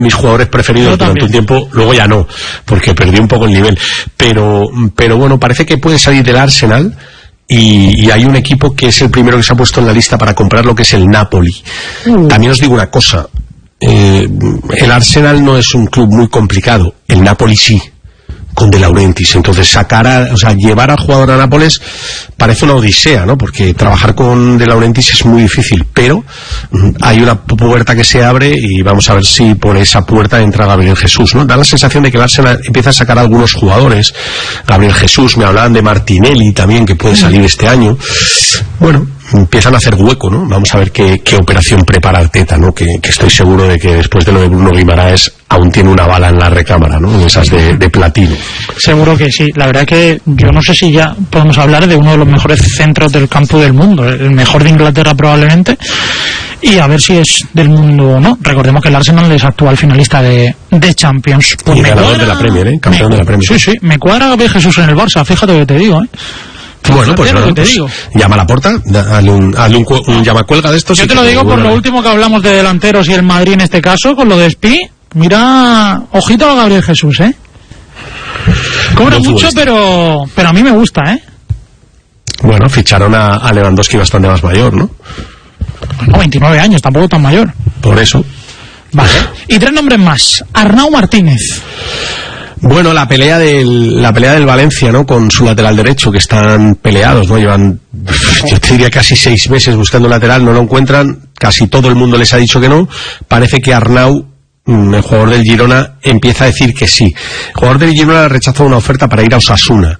mis jugadores preferidos durante un tiempo, luego ya no, porque perdí un poco el nivel, pero bueno, parece que puede salir del Arsenal. Y hay un equipo que es el primero que se ha puesto en la lista para comprar, lo que es el Napoli. También os digo una cosa, el Arsenal no es un club muy complicado, el Napoli sí, con De Laurentiis. Entonces llevar al jugador a Nápoles parece una odisea, ¿no? Porque trabajar con De Laurentiis es muy difícil, pero hay una puerta que se abre y vamos a ver si por esa puerta entra Gabriel Jesús, ¿no? Da la sensación de que el Arsenal empieza a sacar a algunos jugadores. Gabriel Jesús, me hablaban de Martinelli también, que puede salir este año. Bueno, empiezan a hacer hueco, ¿no? Vamos a ver qué operación prepara Arteta, ¿no? Que estoy seguro de que después de lo de Bruno Guimaraes aún tiene una bala en la recámara, ¿no? Esas de platino. Seguro que sí. La verdad que yo no sé si ya podemos hablar de uno de los mejores centros del campo del mundo, el mejor de Inglaterra probablemente, y a ver si es del mundo o no. Recordemos que el Arsenal es actual finalista de Champions. Pues y ganador de la Premier, campeón de la Premier. Sí, me cuadra Gabriel Jesús en el Barça, fíjate lo que te digo, Bueno, pues llama a la puerta, hazle un llamacuelga de estos. Yo te lo digo por lo último que hablamos de delanteros y el Madrid en este caso, con lo de Spi. Mira, ojito a Gabriel Jesús, Cobra mucho, pero a mí me gusta, Bueno, ficharon a Lewandowski bastante más mayor, ¿no? Bueno, 29 años, tampoco tan mayor. Por eso. Vale. Y 3 nombres más. Arnau Martínez. Bueno, la pelea del Valencia, ¿no? Con su lateral derecho, que están peleados, ¿no? Llevan, yo te diría, casi 6 meses buscando un lateral, no lo encuentran, casi todo el mundo les ha dicho que no. Parece que Arnau, el jugador del Girona, empieza a decir que sí. El jugador del Girona rechazó una oferta para ir a Osasuna.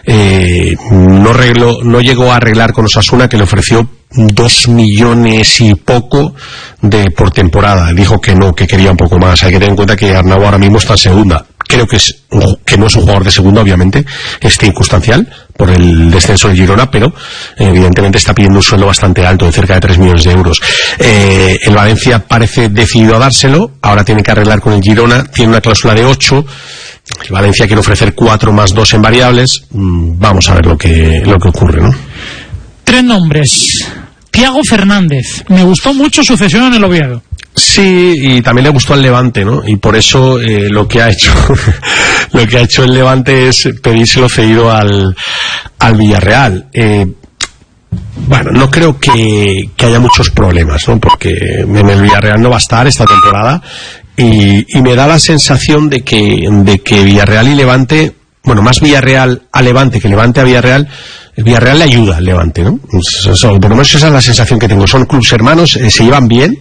No llegó a arreglar con Osasuna, que le ofreció 2 millones y poco por temporada. Dijo que no, que quería un poco más. Hay que tener en cuenta que Arnau ahora mismo está en segunda. Creo que no es un jugador de segunda, obviamente, es circunstancial por el descenso del Girona, pero evidentemente está pidiendo un sueldo bastante alto, de cerca de 3 millones de euros. El Valencia parece decidido a dárselo, ahora tiene que arreglar con el Girona, tiene una cláusula de 8, el Valencia quiere ofrecer 4 más 2 en variables. Vamos a ver lo que ocurre, ¿no? 3 nombres. Thiago Fernández, me gustó mucho su cesión en el Oviedo. Sí, y también le gustó al Levante, ¿no? Y por eso lo que ha hecho el Levante es pedírselo cedido al Villarreal. Bueno, no creo que haya muchos problemas, ¿no? Porque en el Villarreal no va a estar esta temporada y me da la sensación de que Villarreal y Levante, bueno, más Villarreal a Levante que Levante a Villarreal, el Villarreal le ayuda al Levante, ¿no? Por lo menos esa es la sensación que tengo. Son clubes hermanos, se llevan bien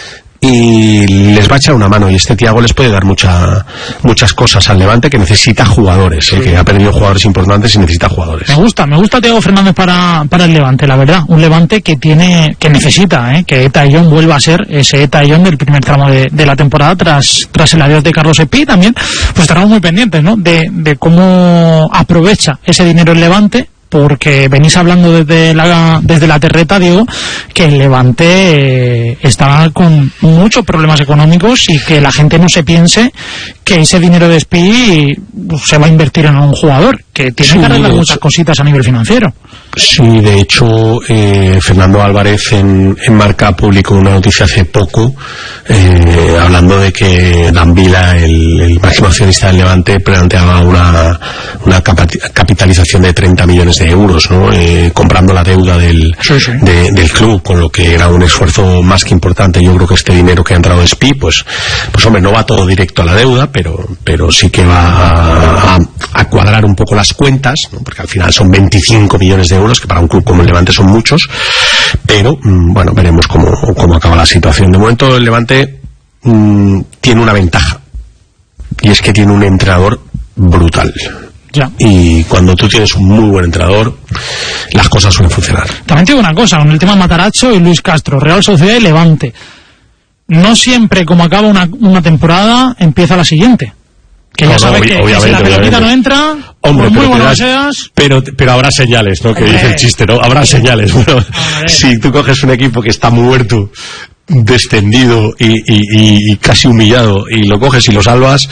y les va a echar una mano, y este Thiago les puede dar muchas cosas al Levante, que necesita jugadores, que ha perdido jugadores importantes y necesita jugadores. Me gusta Thiago Fernández para el Levante, la verdad, un Levante que necesita que Eta Ayón vuelva a ser ese Eta Ayón del primer tramo de la temporada tras el adiós de Carlos Epi. También pues estaremos muy pendientes, ¿no? de cómo aprovecha ese dinero el Levante, porque venís hablando desde la terreta, Diego, que el Levante está con muchos problemas económicos y que la gente no se piense que ese dinero de Spi se va a invertir en un jugador, que tiene que arreglar muchas cositas a nivel financiero. Sí, de hecho, Fernando Álvarez en Marca publicó una noticia hace poco hablando de que Dan Vila, el máximo accionista del Levante, planteaba una capitalización de 30 millones de euros, ¿no? Comprando la deuda del club, con lo que era un esfuerzo más que importante. Yo creo que este dinero que ha entrado de Spi, pues hombre, no va todo directo a la deuda, pero sí que va a cuadrar un poco las cuentas, ¿no? Porque al final son 25 millones de euros, que para un club como el Levante son muchos, pero bueno, veremos cómo acaba la situación. De momento el Levante tiene una ventaja, y es que tiene un entrenador brutal. Ya. Y cuando tú tienes un muy buen entrenador, las cosas suelen funcionar. También te digo una cosa, con el tema Matarazzo y Luis Castro, Real Sociedad y Levante, no siempre como acaba una temporada empieza la siguiente. Que ya sabes que si la pelotita no entra, hombre, muy bueno seas, pero habrá señales, ¿no? Que dice el chiste, ¿no? Habrá señales. Bueno, si tú coges un equipo que está muerto, descendido y casi humillado, y lo coges y lo salvas,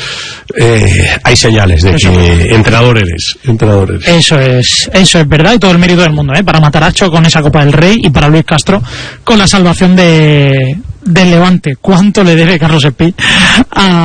hay señales de que entrenador eres. Eso es verdad, y todo el mérito del mundo, para Matarazzo con esa Copa del Rey y para Luis Castro con la salvación del Levante. ¿Cuánto le debe Carlos Spi a